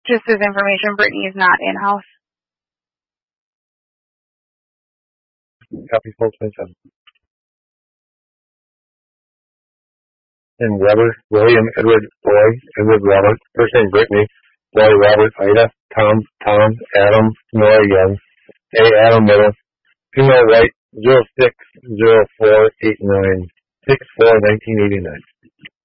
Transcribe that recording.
Just as information, Brittany is not in-house. Copy 427. And Robert, William, Edward, Boy, Edward, Robert, first name Brittany, Boy, Robert, Ida, Tom, Adam, Nora, Young, A, Adam, Middle, female, white, 060489, 6/4/1989.